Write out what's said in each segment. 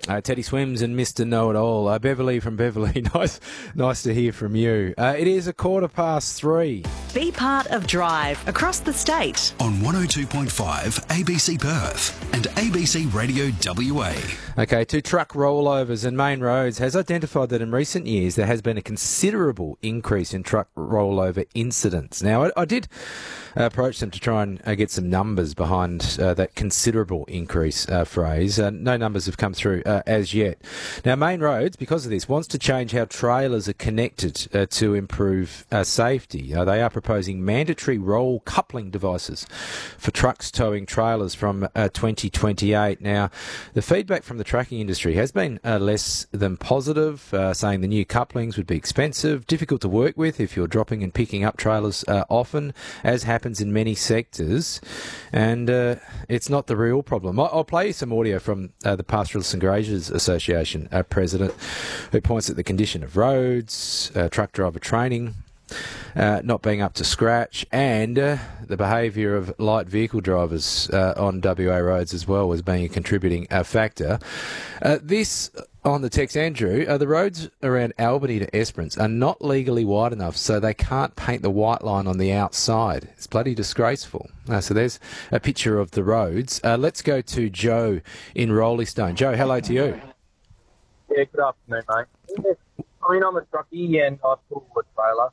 Teddy Swims and Mr. Know-It-All. Beverly from Beverly, nice to hear from you. It is 3:15. Be part of Drive across the state. On 102.5 ABC Perth and ABC Radio WA. Okay, to truck rollovers and main roads has identified that in recent years there has been a considerable increase in truck rollover incidents. Now, I did approach them to try and get some numbers behind that considerable increase phrase. No numbers have come through as yet. Now, Main Roads, because of this, wants to change how trailers are connected to improve safety. They are proposing mandatory roll coupling devices for trucks towing trailers from 2028. Now, the feedback from the trucking industry has been less than positive, saying the new couplings would be expensive, difficult to work with if you're dropping and picking up trailers often, as happens in many sectors, and it's not the real problem. I'll play you some audio from the Pastoralists and Graziers Association president, who points at the condition of roads, truck driver training not being up to scratch, and the behaviour of light vehicle drivers on WA roads as well as being a contributing factor. This on the text, Andrew, the roads around Albany to Esperance are not legally wide enough, so they can't paint the white line on the outside. It's bloody disgraceful. So there's a picture of the roads. Let's go to Joe in Roleystone. Joe, hello to you. Yeah, good afternoon, mate. I mean, I'm a truckie and I pull a trailer.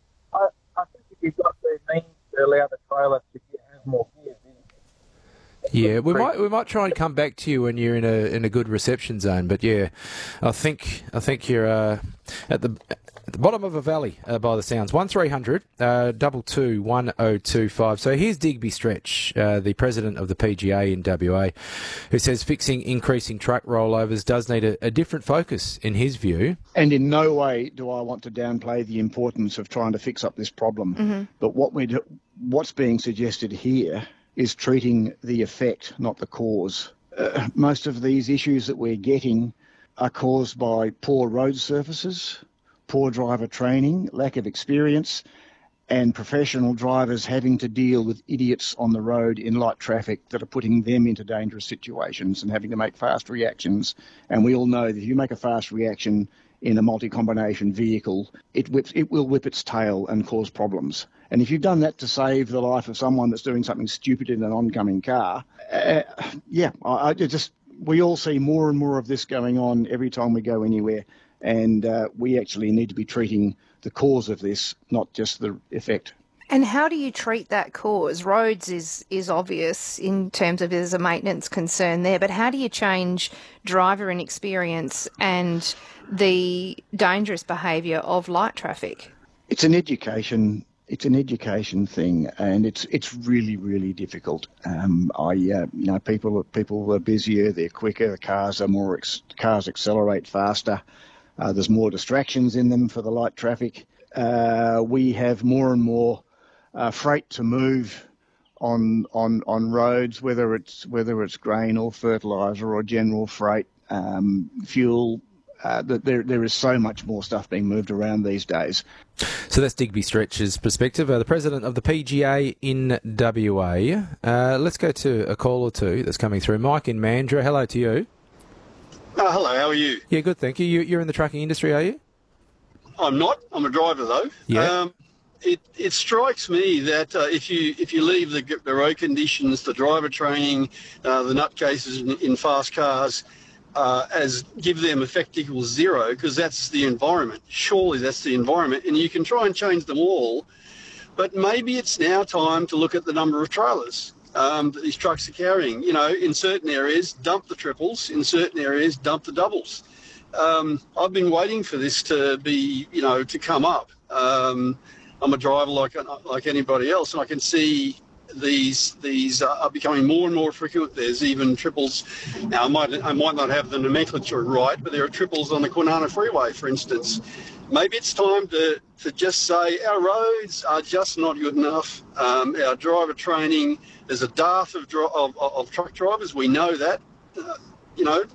I think if you've got the means to allow the trailer to have more gear, yeah, we might try and come back to you when you're in a good reception zone. But yeah, I think you're at the bottom of a valley by the sounds. 1300 22 1025. So here's Digby Stretch, the president of the PGA in WA, who says fixing increasing truck rollovers does need a different focus in his view. And in no way do I want to downplay the importance of trying to fix up this problem. Mm-hmm. But what's being suggested here is treating the effect, not the cause. Most of these issues that we're getting are caused by poor road surfaces, poor driver training, lack of experience, and professional drivers having to deal with idiots on the road in light traffic that are putting them into dangerous situations and having to make fast reactions. And we all know that if you make a fast reaction in a multi-combination vehicle, it will whip its tail and cause problems. And if you've done that to save the life of someone that's doing something stupid in an oncoming car, we all see more and more of this going on every time we go anywhere. And we actually need to be treating the cause of this, not just the effect. And how do you treat that cause? Roads is obvious in terms of there's a maintenance concern there, but how do you change driver inexperience and the dangerous behaviour of light traffic? It's an education thing, and it's really, really difficult. People are busier, they're quicker, the cars accelerate faster. There's more distractions in them for the light traffic. We have more and more freight to move on roads, whether it's grain or fertiliser or general freight, fuel. There is so much more stuff being moved around these days. So that's Digby Stretch's perspective, the president of the PGA in WA. Let's go to a call or two that's coming through. Mike in Mandurah, hello to you. Hello, how are you? Yeah, good, thank you. You're in the trucking industry, are you? I'm not. I'm a driver, though. Yeah. It strikes me that if you leave the road conditions, the driver training, the nutcases in fast cars, as give them effect equals zero, because that's the environment. Surely that's the environment, and you can try and change them all, but maybe it's now time to look at the number of trailers that these trucks are carrying. In certain areas, dump the triples. In certain areas, dump the doubles. I've been waiting for this to be, to come up. I'm a driver like anybody else, and I can see these are becoming more and more frequent. There's even triples. Now, I might not have the nomenclature right, but there are triples on the Kwinana Freeway, for instance. Maybe it's time to just say our roads are just not good enough. Our driver training, there's a dearth of truck drivers. We know that.